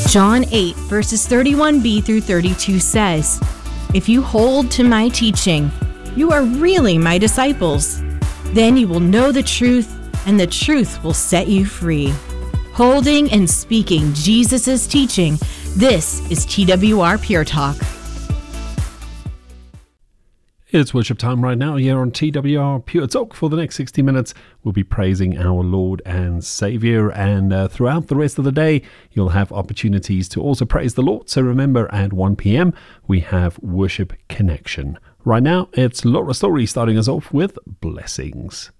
John 8, verses 31b through 32 says, "If you hold to my teaching, you are really my disciples. Then you will know the truth, and the truth will set you free." Holding and speaking Jesus' teaching, this is TWR Pure Talk. It's worship time right now here on TWR Pure Talk. For the next 60 minutes, we'll be praising our Lord and Savior. And throughout the rest of the day, you'll have opportunities to also praise the Lord. So remember, at 1 p.m., we have Worship Connection. Right now, it's Laura Story starting us off with Blessings.